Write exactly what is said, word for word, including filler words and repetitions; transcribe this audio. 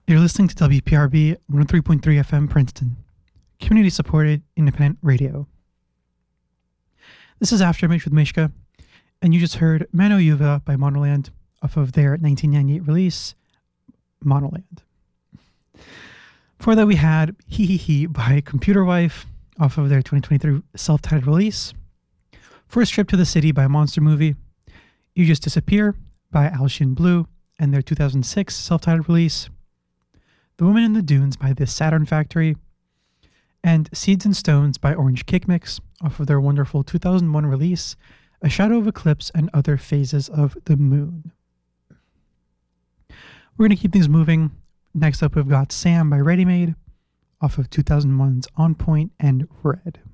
You're listening to W P R B one oh three point three F M Princeton, community supported independent radio. This is Aftermath with Mishka, and you just heard Mano Yuva by Monoland off of their nineteen ninety-eight release, Monoland. Before that, we had Hee Hee Hee by Computer Wife off of their twenty twenty-three self-titled release, First Trip to the City by Monster Movie, You Just Disappear by Alcyon Blue and their two thousand six self-titled release, The Woman in the Dunes by The Saturn Factory, and Seeds and Stones by Orange Cake Mix off of their wonderful two thousand one release, A Shadow of Eclipse and Other Phases of the Moon. We're going to keep things moving. Next up, we've got Sam by Ready Made off of two thousand one's On Point and Red.